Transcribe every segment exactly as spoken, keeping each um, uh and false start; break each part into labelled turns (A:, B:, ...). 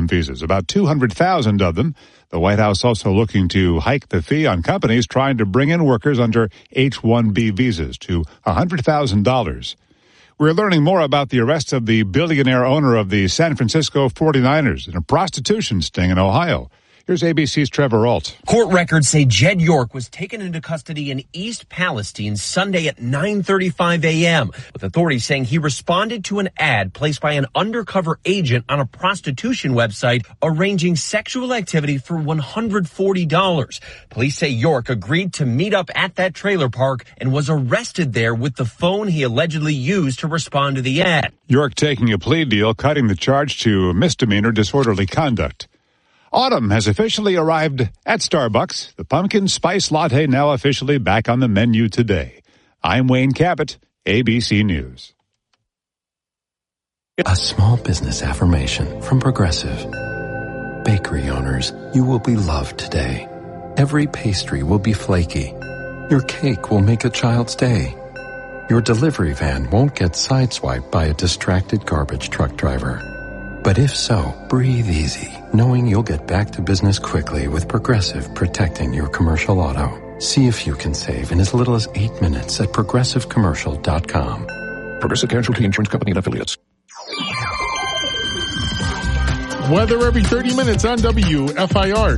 A: visas, about two hundred thousand of them. The White House also looking to hike the fee on companies trying to bring in workers under H one B visas to one hundred thousand dollars. We're learning more about the arrest of the billionaire owner of the San Francisco forty-niners in a prostitution sting in Ohio. Here's A B C's Trevor Ault.
B: Court records say Jed York was taken into custody in East Palestine Sunday at nine thirty-five a.m., with authorities saying he responded to an ad placed by an undercover agent on a prostitution website arranging sexual activity for one hundred forty dollars. Police say York agreed to meet up at that trailer park and was arrested there with the phone he allegedly used to respond to the ad.
A: York taking a plea deal, cutting the charge to misdemeanor disorderly conduct. Autumn has officially arrived at Starbucks. The pumpkin spice latte now officially back on the menu today. I'm Wayne Cabot, A B C News.
C: A small business affirmation from Progressive. Bakery owners, you will be loved today. Every pastry will be flaky. Your cake will make a child's day. Your delivery van won't get sideswiped by a distracted garbage truck driver. But if so, breathe easy, knowing you'll get back to business quickly with Progressive protecting your commercial auto. See if you can save in as little as eight minutes at progressive commercial dot com.
D: Progressive Casualty Insurance Company and Affiliates.
E: Weather every thirty minutes on W F I R.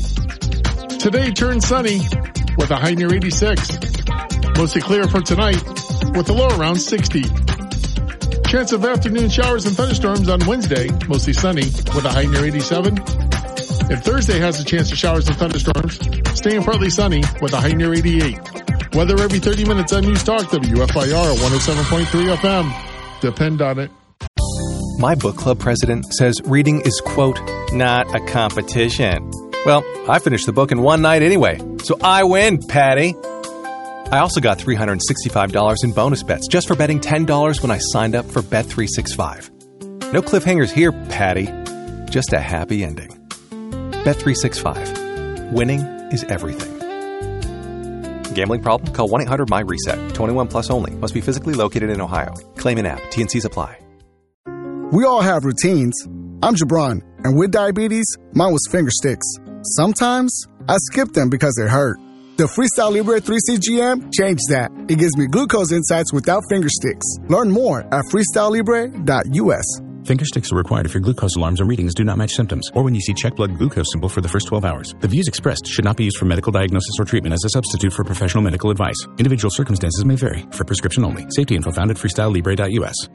E: Today turns sunny with a high near eighty-six. Mostly clear for tonight with a low around sixty. Chance of afternoon showers and thunderstorms on Wednesday, mostly sunny with a high near eighty-seven. And Thursday has a chance of showers and thunderstorms, staying partly sunny with a high near eighty-eight. Weather every thirty minutes on News Talk W F I R one oh seven point three F M. Depend on it.
F: My book club president says reading is, quote, not a competition. Well, I finished the book in one night anyway, so I win, Patty. I also got three hundred sixty-five dollars in bonus bets just for betting ten dollars when I signed up for Bet three sixty-five. No cliffhangers here, Patty. Just a happy ending. Bet three sixty-five. Winning is everything. Gambling problem? Call one eight hundred my reset. twenty-one plus only. Must be physically located in Ohio. Claim in app. T N Cs apply.
G: We all have routines. I'm Jabron, and with diabetes, mine was finger sticks. Sometimes I skip them because they hurt. The Freestyle Libre three C G M changed that. It gives me glucose insights without finger sticks. Learn more at freestyle libre dot U S.
H: Finger sticks are required if your glucose alarms or readings do not match symptoms, or when you see check blood glucose symbol for the first twelve hours. The views expressed should not be used for medical diagnosis or treatment as a substitute for professional medical advice. Individual circumstances may vary. For prescription only. Safety info found at freestyle libre dot U S.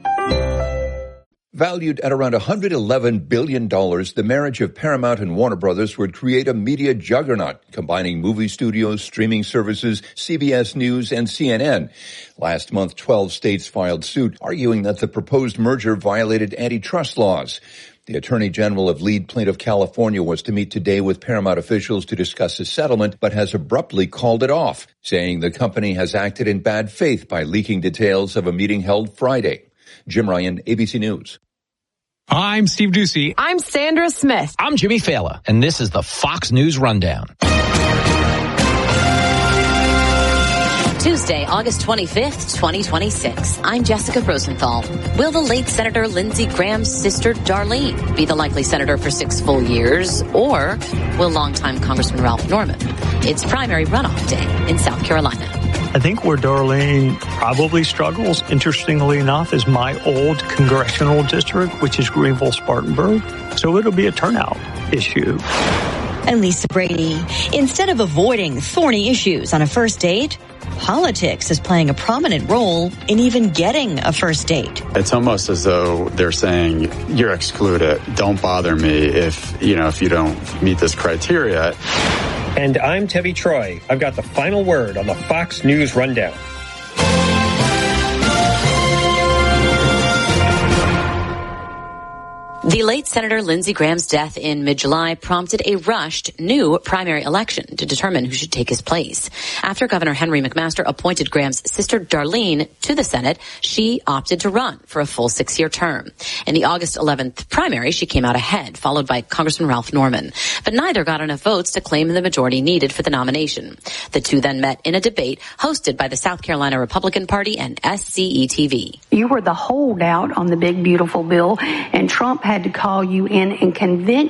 I: Valued at around one hundred eleven billion dollars, the marriage of Paramount and Warner Brothers would create a media juggernaut, combining movie studios, streaming services, C B S News, and C N N. Last month, twelve states filed suit, arguing that the proposed merger violated antitrust laws. The Attorney General of lead plaintiff California was to meet today with Paramount officials to discuss a settlement, but has abruptly called it off, saying the company has acted in bad faith by leaking details of a meeting held Friday. Jim Ryan, A B C News.
J: I'm Steve Ducey.
K: I'm Sandra Smith.
L: I'm Jimmy Fallon, and this is the Fox News Rundown.
M: Tuesday, August twenty-fifth, twenty twenty-six. I'm Jessica Rosenthal. Will the late Senator Lindsey Graham's sister, Darlene, be the likely senator for six full years? Or will longtime Congressman Ralph Norman? It's primary runoff day in South Carolina.
N: I think where Darlene probably struggles, interestingly enough, is my old congressional district, which is Greenville-Spartanburg. So it'll be a turnout issue.
O: And Lisa Brady, instead of avoiding thorny issues on a first date, politics is playing a prominent role in even getting a first date.
P: It's almost as though they're saying, you're excluded. Don't bother me if, you know, if you don't meet this criteria.
Q: And I'm Tevi Troy. I've got the final word on the Fox News Rundown.
M: The late Senator Lindsey Graham's death in mid-July prompted a rushed new primary election to determine who should take his place. After Governor Henry McMaster appointed Graham's sister Darlene to the Senate, she opted to run for a full six-year term. In the August eleventh primary, she came out ahead, followed by Congressman Ralph Norman. But neither got enough votes to claim the majority needed for the nomination. The two then met in a debate hosted by the South Carolina Republican Party and S C E T V.
R: You were the holdout on the big, beautiful bill, and Trump had to call you in and convince